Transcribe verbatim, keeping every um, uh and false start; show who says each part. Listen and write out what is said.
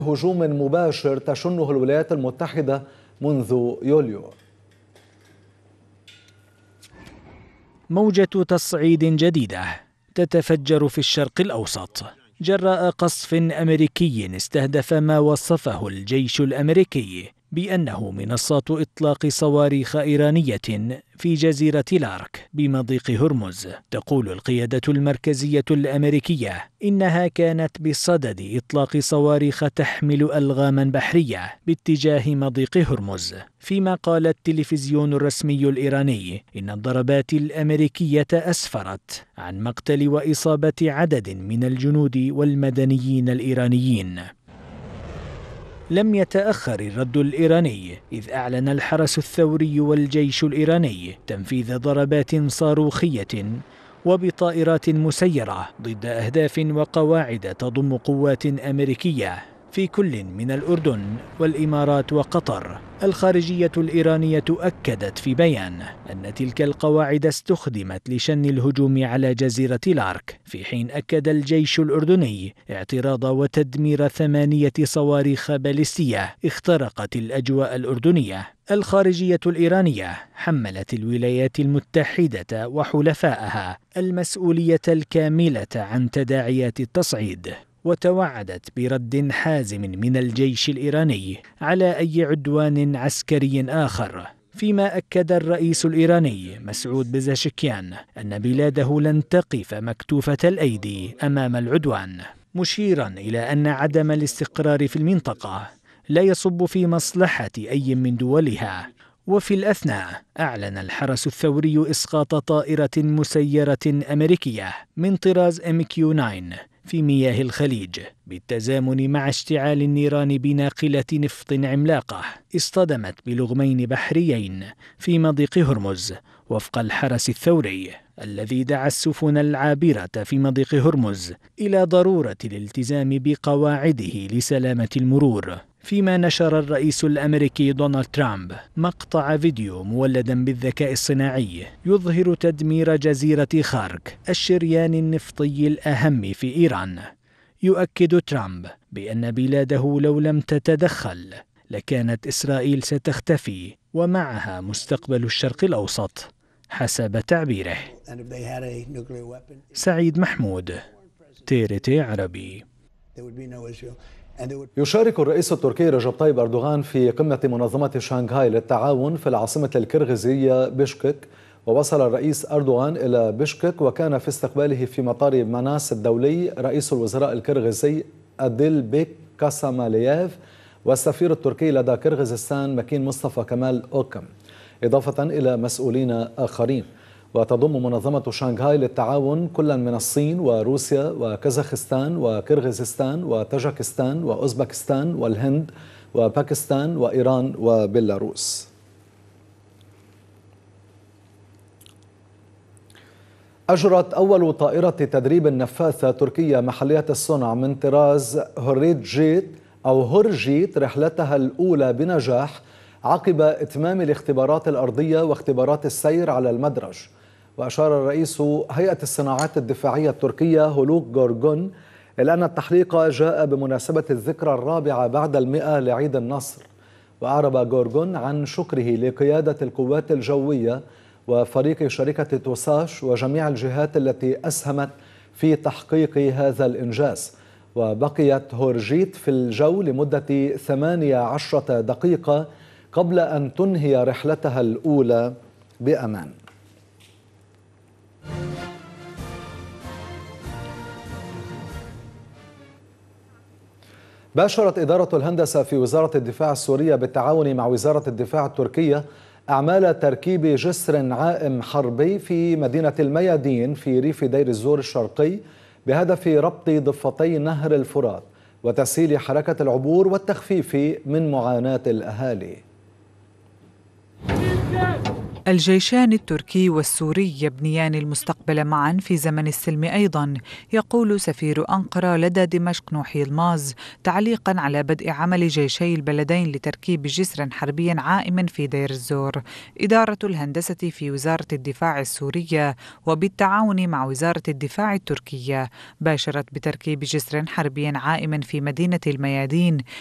Speaker 1: هجوم مباشر تشنه الولايات المتحدة منذ يوليو.
Speaker 2: موجة تصعيد جديدة تتفجر في الشرق الأوسط جراء قصف أمريكي استهدف ما وصفه الجيش الأمريكي بأنه منصات إطلاق صواريخ إيرانية في جزيرة لارك بمضيق هرمز. تقول القيادة المركزية الأمريكية إنها كانت بصدد إطلاق صواريخ تحمل ألغاما بحرية باتجاه مضيق هرمز، فيما قال التلفزيون الرسمي الإيراني إن الضربات الأمريكية أسفرت عن مقتل وإصابة عدد من الجنود والمدنيين الإيرانيين. لم يتأخر الرد الإيراني إذ أعلن الحرس الثوري والجيش الإيراني تنفيذ ضربات صاروخية وبطائرات مسيرة ضد أهداف وقواعد تضم قوات أمريكية في كل من الأردن والإمارات وقطر. الخارجية الإيرانية أكدت في بيان أن تلك القواعد استخدمت لشن الهجوم على جزيرة لارك، في حين أكد الجيش الأردني اعتراض وتدمير ثمانية صواريخ باليستية اخترقت الأجواء الأردنية. الخارجية الإيرانية حملت الولايات المتحدة وحلفائها المسؤولية الكاملة عن تداعيات التصعيد، وتوعدت برد حازم من الجيش الإيراني على أي عدوان عسكري آخر. فيما أكد الرئيس الإيراني مسعود بزاشكيان أن بلاده لن تقف مكتوفة الأيدي أمام العدوان، مشيرا إلى أن عدم الاستقرار في المنطقة لا يصب في مصلحة أي من دولها. وفي الأثناء أعلن الحرس الثوري إسقاط طائرة مسيرة أمريكية من طراز إم كيو تسعة في مياه الخليج بالتزامن مع اشتعال النيران بناقلة نفط عملاقة اصطدمت بلغمين بحريين في مضيق هرمز، وفق الحرس الثوري الذي دعا السفن العابرة في مضيق هرمز إلى ضرورة الالتزام بقواعده لسلامة المرور. فيما نشر الرئيس الأمريكي دونالد ترامب مقطع فيديو مولدا بالذكاء الصناعي يظهر تدمير جزيرة خارك، الشريان النفطي الأهم في إيران. يؤكد ترامب بأن بلاده لو لم تتدخل لكانت إسرائيل ستختفي ومعها مستقبل الشرق الأوسط حسب تعبيره. سعيد محمود، تيرتي عربي.
Speaker 1: يشارك الرئيس التركي رجب طيب أردوغان في قمة منظمة شانغهاي للتعاون في العاصمة الكرغيزية بشكك. ووصل الرئيس أردوغان إلى بشكك وكان في استقباله في مطار مناس الدولي رئيس الوزراء الكرغيزي أديلبيك كاسامالييف والسفير التركي لدى كرغيزستان مكين مصطفى كمال أوكم، إضافة إلى مسؤولين آخرين. وتضم منظمة شانغهاي للتعاون كلا من الصين وروسيا وكازاخستان وكرغيزستان وتاجكستان وأوزبكستان والهند وباكستان وإيران وبيلاروس. أجرت أول طائرة تدريب نفاثة تركية محلية الصنع من طراز هوريت جيت أو هورجيت رحلتها الأولى بنجاح عقب إتمام الاختبارات الأرضية واختبارات السير على المدرج. وأشار رئيس هيئة الصناعات الدفاعية التركية هولوك جورجون إلى أن التحليق جاء بمناسبة الذكرى الرابعة بعد المئة لعيد النصر. وأعرب جورجون عن شكره لقيادة القوات الجوية وفريق شركة توساش وجميع الجهات التي أسهمت في تحقيق هذا الإنجاز. وبقيت هورجيت في الجو لمدة ثمانية عشرة دقيقة قبل أن تنهي رحلتها الأولى بأمان. باشرت إدارة الهندسة في وزارة الدفاع السورية بالتعاون مع وزارة الدفاع التركية أعمال تركيب جسر عائم حربي في مدينة الميادين في ريف دير الزور الشرقي بهدف ربط ضفتي نهر الفرات وتسهيل حركة العبور والتخفيف من معاناة الأهالي.
Speaker 3: الجيشان التركي والسوري يبنيان المستقبل معا في زمن السلم أيضا، يقول سفير أنقرة لدى دمشق نوحي الماز تعليقا على بدء عمل جيشي البلدين لتركيب جسر حربي عائم في دير الزور. إدارة الهندسة في وزارة الدفاع السورية وبالتعاون مع وزارة الدفاع التركية باشرت بتركيب جسر حربي عائم في مدينة الميادين